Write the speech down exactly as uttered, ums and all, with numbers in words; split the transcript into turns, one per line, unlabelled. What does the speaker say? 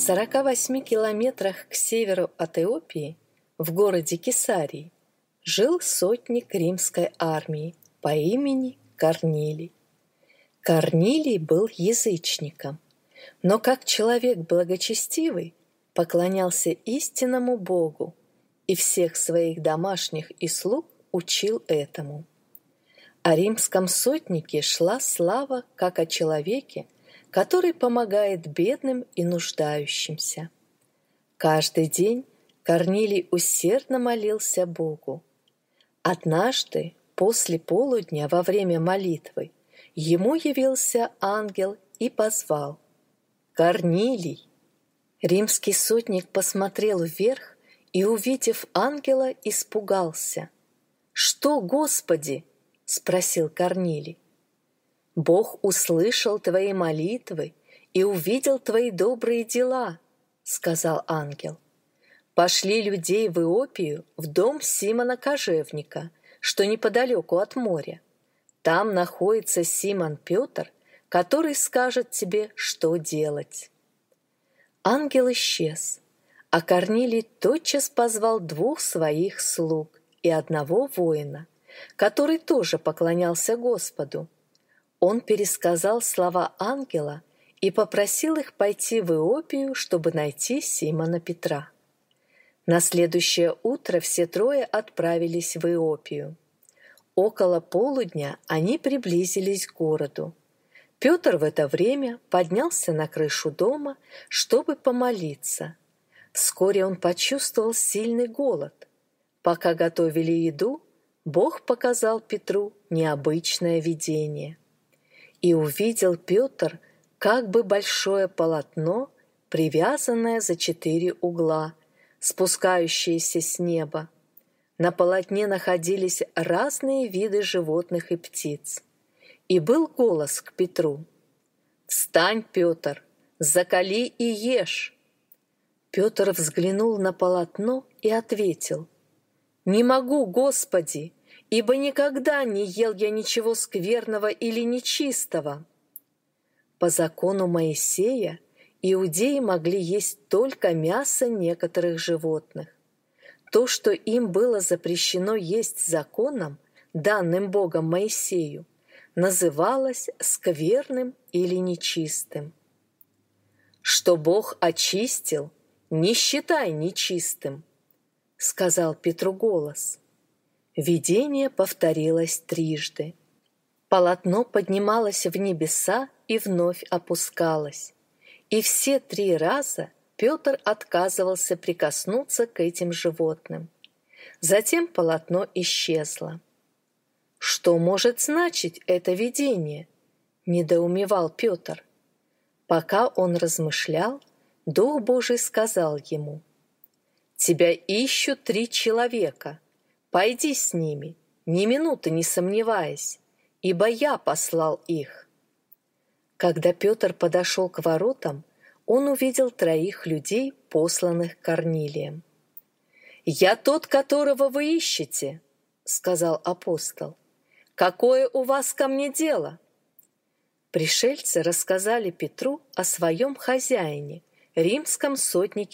сорока восьми километрах к северу от Иопии, в городе Кесарии, жил сотник римской армии по имени Корнилий. Корнилий был язычником, но как человек благочестивый поклонялся истинному Богу и всех своих домашних и слуг учил этому. О римском сотнике шла слава как о человеке, который помогает бедным и нуждающимся. Каждый день Корнилий усердно молился Богу. Однажды, после полудня, во время молитвы, ему явился ангел и позвал: «Корнилий!» Римский сотник посмотрел вверх и, увидев ангела, испугался. «Что, Господи?» — спросил Корнилий. «Бог услышал твои молитвы и увидел твои добрые дела», — сказал ангел. «Пошли людей в Иопию, в дом Симона Кожевника, что неподалеку от моря. Там находится Симон Петр, который скажет тебе, что делать». Ангел исчез, а Корнилий тотчас позвал двух своих слуг и одного воина, который тоже поклонялся Господу. Он пересказал слова ангела и попросил их пойти в Иопию, чтобы найти Симона Петра. На следующее утро все трое отправились в Иопию. Около полудня они приблизились к городу. Петр в это время поднялся на крышу дома, чтобы помолиться. Вскоре он почувствовал сильный голод. Пока готовили еду, Бог показал Петру необычное видение. И увидел Петр как бы большое полотно, привязанное за четыре угла, спускающееся с неба. На полотне находились разные виды животных и птиц. И был голос к Петру: «Встань, Петр, закали и ешь». Петр взглянул на полотно и ответил: «Не могу, Господи, ибо никогда не ел я ничего скверного или нечистого». По закону Моисея иудеи могли есть только мясо некоторых животных. То, что им было запрещено есть законом, данным Богом Моисею, называлось скверным или нечистым. «Что Бог очистил, не считай нечистым», — сказал Петру голос. Видение повторилось трижды. Полотно поднималось в небеса и вновь опускалось. И все три раза Петр отказывался прикоснуться к этим животным. Затем полотно исчезло. «Что может значить это видение?» – недоумевал Петр. Пока он размышлял, Дух Божий сказал ему: «Тебя ищут три человека. Пойди с ними, ни минуты не сомневаясь, ибо я послал их». Когда Петр подошел к воротам, он увидел троих людей, посланных Корнилием. «Я тот, которого вы ищете», — сказал апостол. «Какое у вас ко мне дело?» Пришельцы рассказали Петру о своем хозяине, римском сотнике